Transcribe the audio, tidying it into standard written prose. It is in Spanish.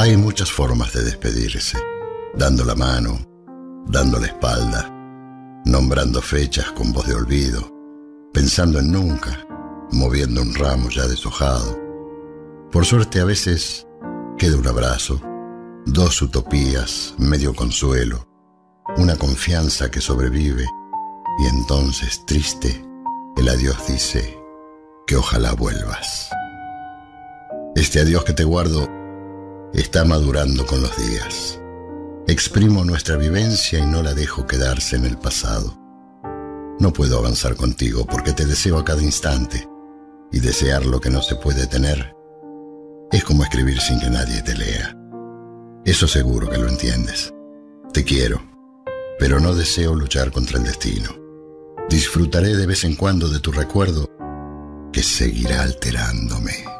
Hay muchas formas de despedirse: dando la mano, dando la espalda, nombrando fechas con voz de olvido, pensando en nunca, moviendo un ramo ya deshojado. Por suerte a veces queda un abrazo, dos utopías, medio consuelo, una confianza que sobrevive, y entonces, triste, el adiós dice que ojalá vuelvas. Este adiós que te guardo está madurando con los días. Exprimo nuestra vivencia y no la dejo quedarse en el pasado. No puedo avanzar contigo porque te deseo a cada instante, y desear lo que no se puede tener es como escribir sin que nadie te lea. Eso seguro que lo entiendes. Te quiero, pero no deseo luchar contra el destino. Disfrutaré de vez en cuando de tu recuerdo, que seguirá alterándome.